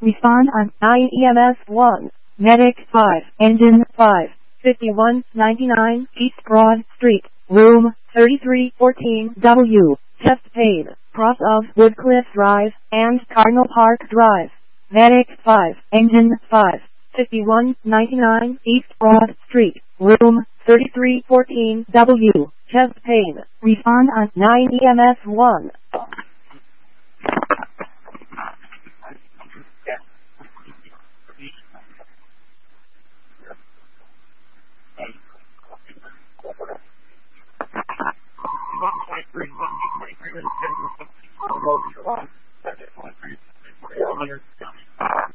Refund on 9 EMS 1. Medic 5. Engine 5. 5199 East Broad Street. Room 3314W. Chest pain. Cross of Woodcliff Drive and Cardinal Park Drive. Medic 5. Engine 5. 5199 East Broad Street. Room 3314W. Chest pain. Refund on 9 EMS 1.